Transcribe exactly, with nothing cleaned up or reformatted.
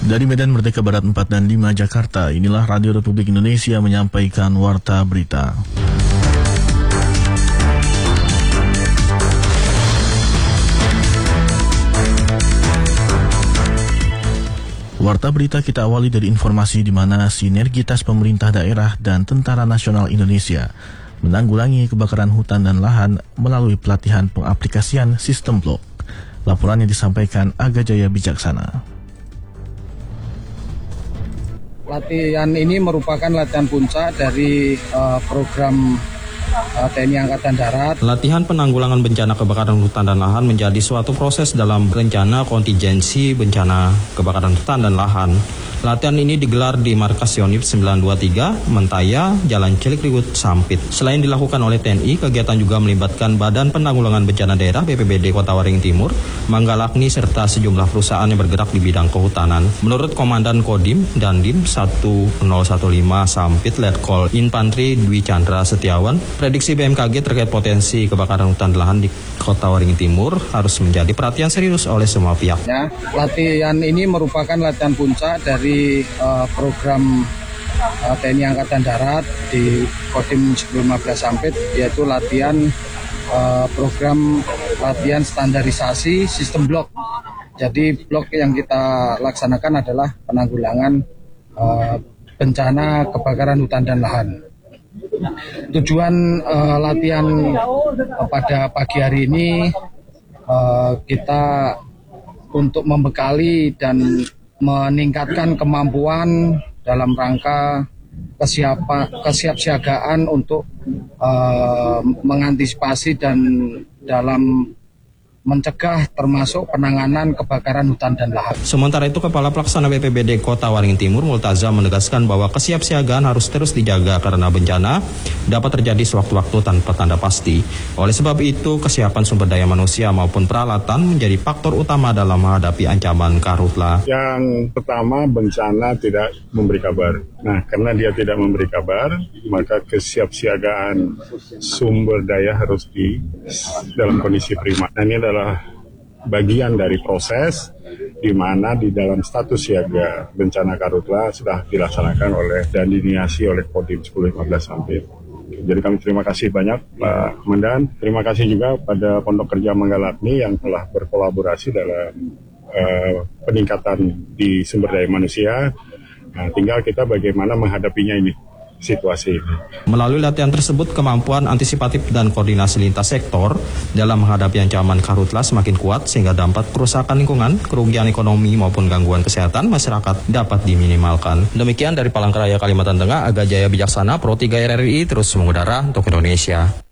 Dari Medan Merdeka Barat empat dan lima Jakarta, inilah Radio Republik Indonesia menyampaikan Warta Berita. Warta Berita kita awali dari informasi di mana sinergitas pemerintah daerah dan Tentara Nasional Indonesia menanggulangi kebakaran hutan dan lahan melalui pelatihan pengaplikasian sistem blok. Laporannya disampaikan Aga Jaya Bijaksana. Latihan ini merupakan latihan puncak dari uh, program uh, T N I Angkatan Darat. Latihan penanggulangan bencana kebakaran hutan dan lahan menjadi suatu proses dalam rencana kontingensi bencana kebakaran hutan dan lahan. Latihan ini digelar di Markas Yonif sembilan dua tiga, Mentaya, Jalan Cilikriwut, Sampit. Selain dilakukan oleh T N I, kegiatan juga melibatkan Badan Penanggulangan Bencana Daerah B P B D Kota Waringin Timur, Manggalakhni, serta sejumlah perusahaan yang bergerak di bidang kehutanan. Menurut Komandan Kodim Dandim satu nol satu lima Sampit, Letkol Infantri Dwi Chandra Setiawan, prediksi B M K G terkait potensi kebakaran hutan dan lahan di Kota Waringin Timur harus menjadi perhatian serius oleh semua pihak. Ya, latihan ini merupakan latihan puncak dari uh, program uh, T N I Angkatan Darat di Kodim sepuluh lima belas Sampit, yaitu latihan uh, program latihan standarisasi sistem blok. Jadi blok yang kita laksanakan adalah penanggulangan uh, bencana kebakaran hutan dan lahan. Tujuan uh, latihan uh, pada pagi hari ini uh, kita untuk membekali dan meningkatkan kemampuan dalam rangka kesiapa, kesiapsiagaan untuk uh, mengantisipasi dan dalam mencegah termasuk penanganan kebakaran hutan dan lahan. Sementara itu, Kepala Pelaksana B P B D Kota Waringin Timur Multaza menegaskan bahwa kesiapsiagaan harus terus dijaga karena bencana dapat terjadi sewaktu-waktu tanpa tanda pasti. Oleh sebab itu, kesiapan sumber daya manusia maupun peralatan menjadi faktor utama dalam menghadapi ancaman karhutla. Yang pertama, bencana tidak memberi kabar. Nah, karena dia tidak memberi kabar, maka kesiapsiagaan sumber daya harus di dalam kondisi prima. Nah, ini adalah bagian dari proses di mana di dalam status siaga bencana karhutla sudah dilaksanakan oleh dan diniasi oleh Kodim sepuluh lima belas Sampit. Jadi kami terima kasih banyak Pak Komandan. Terima kasih juga pada Pondok Kerja Manggalakhni yang telah berkolaborasi dalam uh, peningkatan di sumber daya manusia. Nah, tinggal kita bagaimana menghadapinya ini, situasi ini. Melalui latihan tersebut, kemampuan antisipatif dan koordinasi lintas sektor dalam menghadapi ancaman karhutla semakin kuat sehingga dampak kerusakan lingkungan, kerugian ekonomi maupun gangguan kesehatan masyarakat dapat diminimalkan. Demikian dari Palangkaraya, Kalimantan Tengah, Aga Jaya Bijaksana, Pro tiga R R I terus mengudara untuk Indonesia.